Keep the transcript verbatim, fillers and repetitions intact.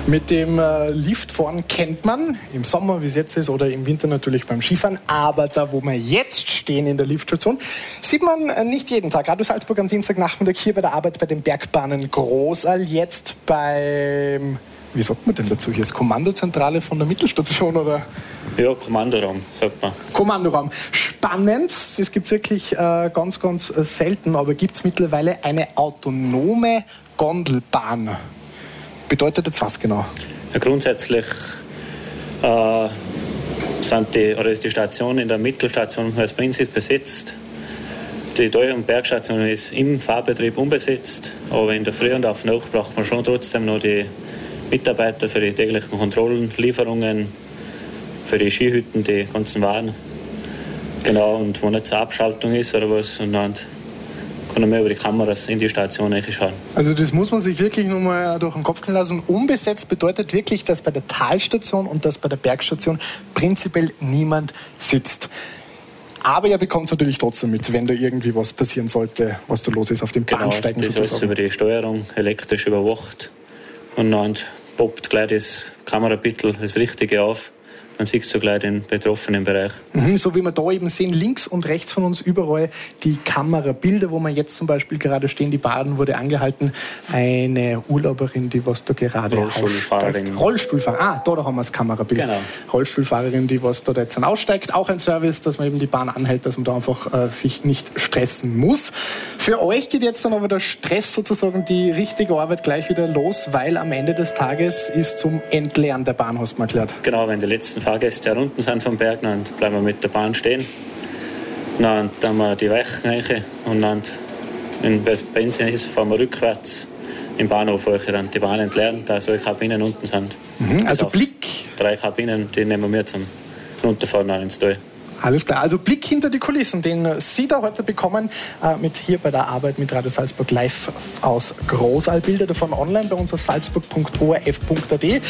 Mit dem äh, Liftfahren kennt man im Sommer, wie es jetzt ist, oder im Winter natürlich beim Skifahren. Aber da, wo wir jetzt stehen in der Liftstation, sieht man äh, nicht jeden Tag. Radio Salzburg am Dienstagnachmittag hier bei der Arbeit bei den Bergbahnen Großal. Jetzt beim, wie sagt man denn dazu? Hier ist Kommandozentrale von der Mittelstation, oder? Ja, Kommandoraum, sagt man. Kommandoraum. Spannend, das gibt es wirklich äh, ganz, ganz äh, selten, aber gibt es mittlerweile eine autonome Gondelbahn. Bedeutet das was genau? Ja, grundsätzlich äh, sind die, oder ist die Station in der Mittelstation als Prinzip besetzt. Die Tal- und Bergstation ist im Fahrbetrieb unbesetzt, aber in der Früh und auf Nacht braucht man schon trotzdem noch die Mitarbeiter für die täglichen Kontrollen, Lieferungen, für die Skihütten, die ganzen Waren. Genau, und wo nicht so Abschaltung ist oder was, und dann kann man über die Kameras in die Station reinschauen. Also das muss man sich wirklich noch mal durch den Kopf gehen lassen. Unbesetzt bedeutet wirklich, dass bei der Talstation und dass bei der Bergstation prinzipiell niemand sitzt. Aber ihr bekommt es natürlich trotzdem mit, wenn da irgendwie was passieren sollte, was da los ist auf dem Bahnsteigen genau, das sozusagen. Alles über die Steuerung elektrisch überwacht. Und dann poppt gleich das Kamerabittel, das Richtige auf. Dann siehst du gleich den betroffenen Bereich. Mhm, so wie wir da eben sehen, links und rechts von uns überall die Kamerabilder, wo wir jetzt zum Beispiel gerade stehen. Die Bahn wurde angehalten. Eine Urlauberin, die was da gerade Rollstuhlfahrerin. aussteigt. Rollstuhlfahrerin. Ah, da, da haben wir das Kamerabild. Genau. Rollstuhlfahrerin, die was da jetzt dann aussteigt. Auch ein Service, dass man eben die Bahn anhält, dass man da einfach äh, sich nicht stressen muss. Für euch geht jetzt dann aber der Stress sozusagen, die richtige Arbeit gleich wieder los, weil am Ende des Tages ist zum Entleeren der Bahn, hast du mal erklärt. Genau, wenn die letzten Fahrgäste herunten sind vom Berg, dann bleiben wir mit der Bahn stehen. Dann haben wir die Weichen rein und dann, wenn es Benzin ist, fahren wir rückwärts im Bahnhof, wo dann die Bahn entleeren, da so Kabinen unten sind. Mhm, also also Blick. Drei Kabinen, die nehmen wir zum Runterfahren ins Tal. Alles klar, also Blick hinter die Kulissen, den Sie da heute bekommen, äh, mit hier bei der Arbeit mit Radio Salzburg live aus Großal. Bilder davon online bei uns auf salzburg punkt o r f punkt a t.